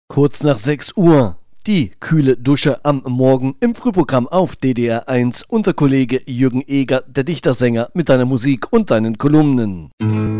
Kurz nach 6 Uhr. Die kühle Dusche am Morgen im Frühprogramm auf DDR1. Unser Kollege Jürgen Eger, der Dichtersänger, mit seiner Musik und seinen Kolumnen.